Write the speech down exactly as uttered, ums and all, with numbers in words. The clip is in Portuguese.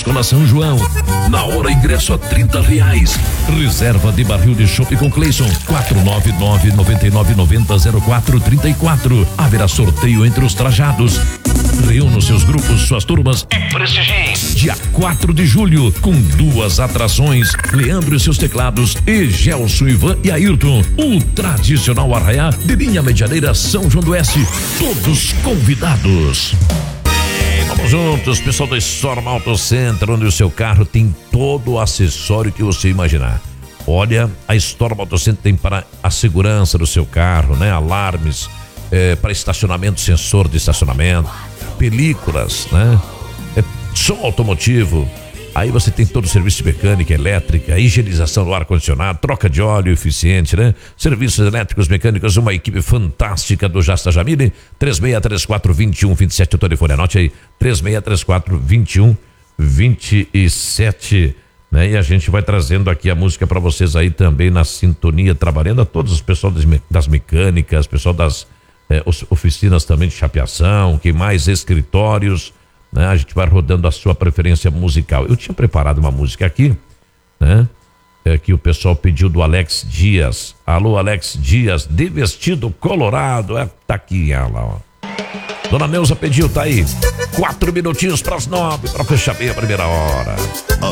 Escola São João. Na hora, ingresso a trinta reais. Reserva de barril de chopp com Cleison. quatro nove nove, nove nove nove zero, zero quatro três quatro. Haverá sorteio entre os trajados. Reúna os seus grupos, suas turmas e prestigie. Dia quatro de julho, com duas atrações: Leandro e seus teclados e Gelson, Ivan e Ayrton. O tradicional arraiá de linha medianeira São João do Oeste. Todos convidados. Vamos juntos, pessoal da Storm Auto Center, onde o seu carro tem todo o acessório que você imaginar. Olha, a Storm Auto Center tem para a segurança do seu carro, né? Alarmes, é, para estacionamento, sensor de estacionamento, películas, né? É, som automotivo. Aí você tem todo o serviço de mecânica, elétrica, higienização do ar-condicionado, troca de óleo eficiente, né? Serviços elétricos, mecânicos, uma equipe fantástica do Jasta Jamile. três seis três quatro, dois um dois sete, o telefone, anote aí, três seis três quatro, dois um dois sete, né? E a gente vai trazendo aqui a música para vocês aí também na sintonia, trabalhando a todos os pessoal das, das mecânicas, pessoal das eh, oficinas também de chapeação, que mais escritórios, né? A gente vai rodando a sua preferência musical. Eu tinha preparado uma música aqui, né? É, que o pessoal pediu do Alex Dias. Alô, Alex Dias, de vestido colorado. É, tá aqui ela, ó. Dona Neuza pediu, tá aí. Quatro minutinhos para as nove, para fechar bem a primeira hora.